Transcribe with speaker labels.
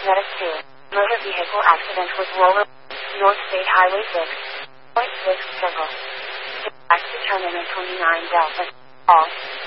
Speaker 1: Medic 2. Motor vehicle accident with roller. North State Highway 6. Point 6 circle. Back to Terminal 29 Delta. All.